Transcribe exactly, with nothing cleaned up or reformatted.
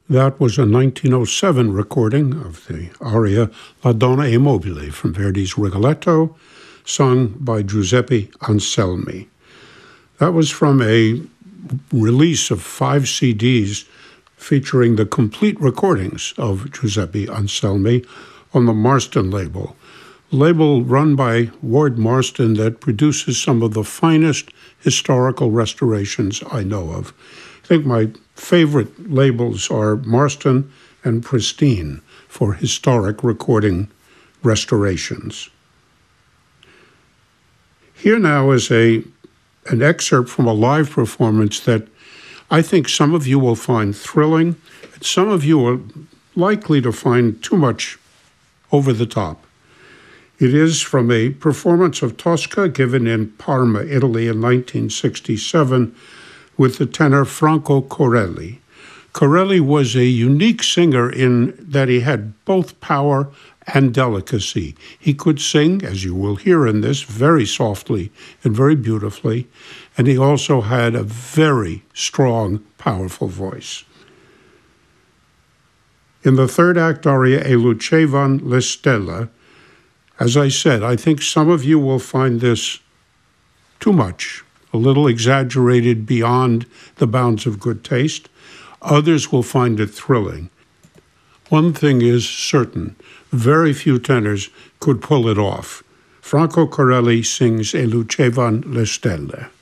That was a nineteen oh seven recording of the aria La Donna e Mobile from Verdi's Rigoletto, sung by Giuseppe Anselmi. That was from a release of five C Ds featuring the complete recordings of Giuseppe Anselmi on the Marston label, label run by Ward Marston that produces some of the finest historical restorations I know of. I think my favorite labels are Marston and Pristine for historic recording restorations. Here now is a an excerpt from a live performance that I think some of you will find thrilling, and some of you are likely to find too much over the top. It is from a performance of Tosca given in Parma, Italy in nineteen sixty-seven with the tenor Franco Corelli. Corelli was a unique singer in that he had both power and delicacy. He could sing, as you will hear in this, very softly and very beautifully, and he also had a very strong, powerful voice. In the third act aria, E lucevan le stelle, as I said, I think some of you will find this too much, a little exaggerated beyond the bounds of good taste. Others will find it thrilling. One thing is certain, very few tenors could pull it off. Franco Corelli sings E lucevan le stelle.